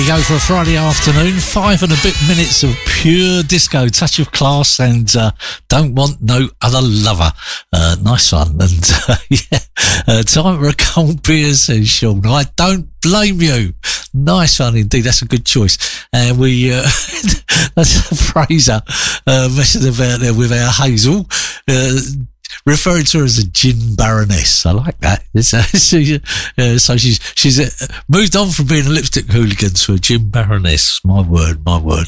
go for a Friday afternoon. 5 and a bit minutes of pure disco, touch of class, and Don't Want No Other Lover. Nice one. And time for a cold beer, says Sean. I don't blame you. Nice one indeed. That's a good choice. And we, that's Fraser messing about there with our Hazel. Referring to her as a gin baroness. I like that. So she's moved on from being a lipstick hooligan to a gin baroness. My word.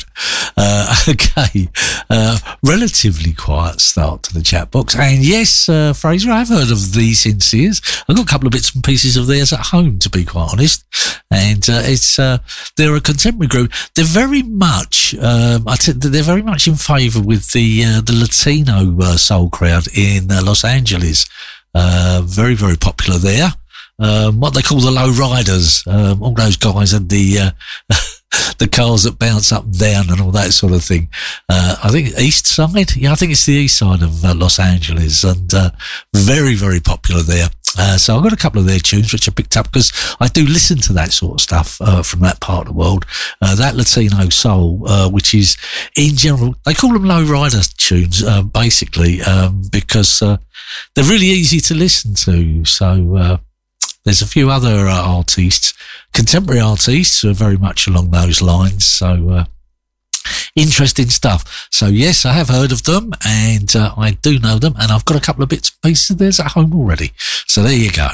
Okay. Relatively quiet start to the chat box. And yes, Fraser, I've heard of the Sincers. I've got a couple of bits and pieces of theirs at home, to be quite honest. And they're a contemporary group. They're very much they're very much in favour with the Latino soul crowd in Los Angeles. Very, very popular there. What they call the low riders, all those guys and the cars that bounce up and down and all that sort of thing. I think east side. Yeah, I think it's the east side of Los Angeles, and very, very popular there. So I've got a couple of their tunes which I picked up because I do listen to that sort of stuff from that part of the world. That Latino soul, which is in general, they call them low rider tunes, basically, because they're really easy to listen to. So there's a few other artists, contemporary artists, who are very much along those lines. So interesting stuff. So yes, I have heard of them, and I do know them, and I've got a couple of bits and pieces of theirs at home already. So there you go.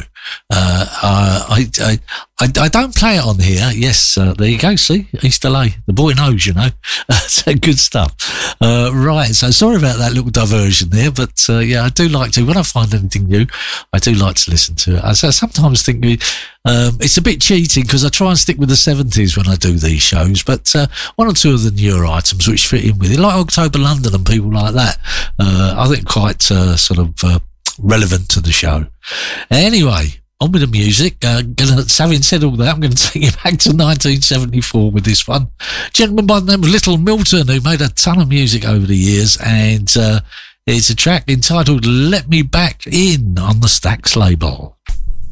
I don't play it on here. Yes, there you go. See, East LA. The boy knows, you know. So good stuff. Right. So sorry about that little diversion there, but yeah, I do like to, when I find anything new, I do like to listen to it. I sometimes think it's a bit cheating because I try and stick with the 70s when I do these shows, but one or two of the newer items which fit in with it, like October London and people like that, I think quite sort of relevant to the show. Anyway, on with the music. Having said all that, I'm going to take you back to 1974 with this one. Gentleman by the name of Little Milton, who made a ton of music over the years, and it's a track entitled Let Me Back In on the Stax label.